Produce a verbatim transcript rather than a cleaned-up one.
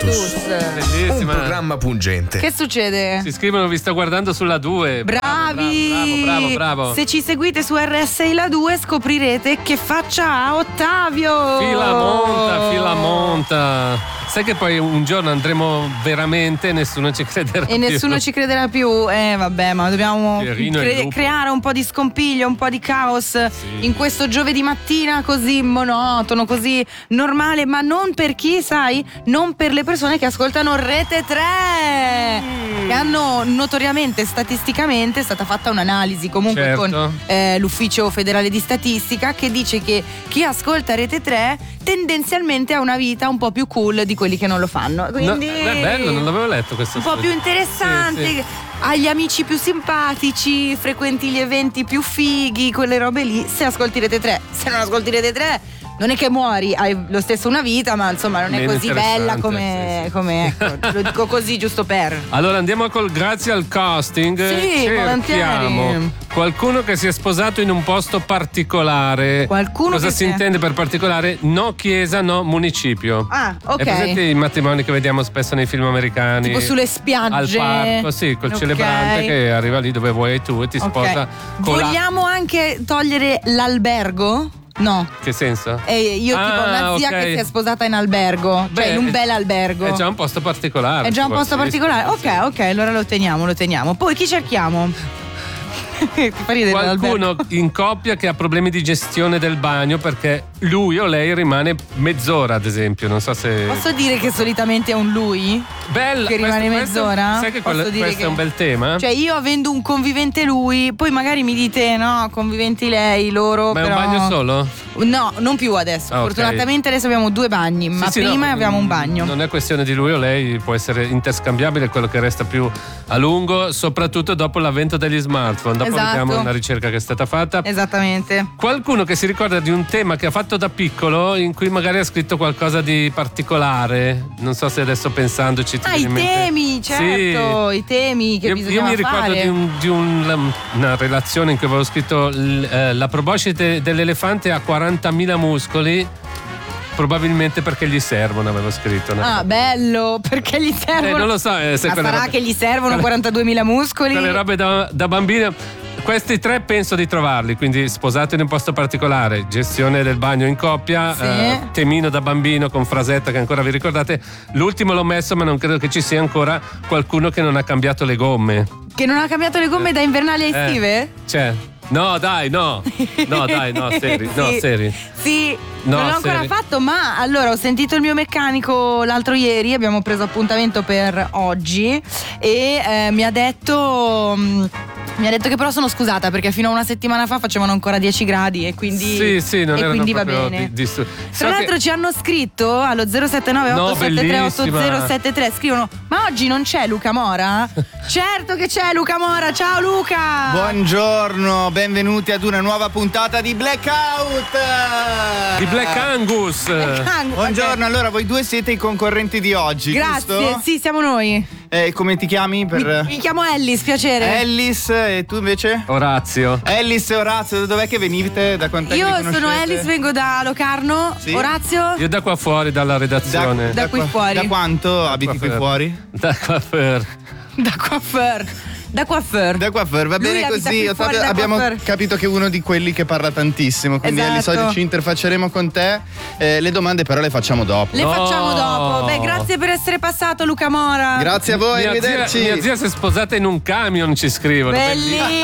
Virtus. Bellissima. Un programma pungente. Che succede? Si scrivono, vi sto guardando sulla due. Bravi! Bravo, bravo, bravo, bravo. Se ci seguite su R S I La due scoprirete che faccia ha Ottavio. Fila monta, fila monta. Sai che poi un giorno andremo veramente e nessuno ci crederà E più. nessuno ci crederà più. Eh vabbè, ma dobbiamo Pierino e il cre- lupo. creare un po' di scompiglio, un po' di caos in questo giovedì mattina così monotono, così normale, ma non per chi, sai? Non per le persone che ascoltano Rete tre, Mm. che hanno notoriamente, statisticamente, è stata fatta un'analisi comunque Certo. con eh, l'Ufficio Federale di Statistica, che dice che chi ascolta Rete tre tendenzialmente ha una vita un po' più cool di quelli che non lo fanno. Quindi No, è bello, non l'avevo letto questo. un po' più interessante, Sì, sì. ha gli amici più simpatici, frequenti gli eventi più fighi, quelle robe lì, se ascolti Rete tre. Se non ascolti Rete tre non è che muori, hai lo stesso una vita, ma insomma non è Meno così interessante, bella come, sì, sì. come ecco, lo dico così giusto per. Allora andiamo col grazie al casting. Sì, cerchiamo volentieri. qualcuno che si è sposato in un posto particolare. Qualcuno Cosa che si si è- intende per particolare? No chiesa, no municipio. Ah, ok. È presente i matrimoni che vediamo spesso nei film americani? Tipo sulle spiagge. Al parco, sì, col Ok. celebrante che arriva lì dove vuoi tu e ti Ok. sposa con la... Vogliamo anche togliere l'albergo? No. Che senso? E io tipo Ah, una zia ok. che si è sposata in albergo, cioè Beh, in un è- bel albergo. È già un posto particolare. È già un posto sì, particolare. sì, Ok, ok, allora lo teniamo, lo teniamo. Poi chi cerchiamo? Ti fa ridere Qualcuno l'albergo. in coppia che ha problemi di gestione del bagno perché lui o lei rimane mezz'ora, ad esempio. Non so se. Posso dire che solitamente è un lui? Bella, che rimane questo- questo- mezz'ora? Sai che Posso quello- dire questo che- è un bel tema? Cioè io avendo un convivente lui, poi magari mi dite no, conviventi lei, loro. Ma è però... un bagno solo? No, non più adesso. Ah, ok. Fortunatamente adesso abbiamo due bagni, ma Sì, sì, prima no, abbiamo un bagno. Non è questione di lui o lei, può essere interscambiabile, quello che resta più a lungo, soprattutto dopo l'avvento degli smartphone. Dopo Esatto. vediamo una ricerca che è stata fatta. Esattamente. Qualcuno che si ricorda di un tema che ha fatto da piccolo in cui magari ha scritto qualcosa di particolare. Non so se adesso pensandoci ti Ah, viene i in mente- temi, certo, Sì. i temi che Io, bisognava io mi ricordo fare. di, un- di un- una relazione in cui avevo scritto l- eh, la proboscide dell'elefante ha quarantamila muscoli, probabilmente perché gli servono, avevo scritto. no? Ah, bello, perché gli servono. Eh, non lo so, eh, se Ma quelle sarà robe- che gli servono quelle- quarantaduemila muscoli? Quelle robe da, da bambino. Questi tre penso di trovarli, quindi sposato in un posto particolare, gestione del bagno in coppia, Sì. eh, temino da bambino con frasetta che ancora vi ricordate. L'ultimo l'ho messo, ma non credo che ci sia ancora qualcuno che non ha cambiato le gomme. Che non ha cambiato le gomme da invernali a Eh, estive? C'è. No, dai, no. No, dai, no, seri. No, Sì. seri. Sì, No, non l'ho ancora seri. fatto, ma allora ho sentito il mio meccanico l'altro ieri, abbiamo preso appuntamento per oggi e eh, mi ha detto mh, mi ha detto che però sono scusata perché fino a una settimana fa facevano ancora dieci gradi e quindi Sì, sì, non e erano quindi va proprio bene. di- di stu- So Tra l'altro che- ci hanno scritto allo zero sette nove otto No, sette tre otto zero bellissima. sette tre, scrivono "Ma oggi non c'è Luca Mora?" Certo che c'è Luca Mora, ciao Luca! Buongiorno, benvenuti ad una nuova puntata di Blackout. Di Black Angus. Angu- Buongiorno, allora voi due siete i concorrenti di oggi, Grazie, giusto? sì, siamo noi. Eh, come ti chiami? Per... Mi chiamo Ellis, piacere. Ellis, e tu invece? Orazio. Ellis e Orazio, da dov'è che venite? Da quant'è Io che vi conoscete? sono Ellis, vengo da Locarno. Sì. Orazio? Io da qua fuori, dalla redazione. Da qui qua- fuori. Da quanto abiti qui Coiffeur. fuori? Da qua fuori. Da coiffeur. Da coiffeur. Da coiffeur, va Lui bene abita così. qui Ottavio, fuori da abbiamo coiffeur. capito che è uno di quelli che parla tantissimo. Quindi Ellis, Esatto. oggi ci interfacceremo con te. Eh, le domande però le facciamo dopo. Le No. facciamo dopo. Beh, grazie per essere passato, Luca Mora. Grazie a voi, Mia zia, arrivederci. mia zia si è sposata in un camion, ci scrivono. Bellissimo.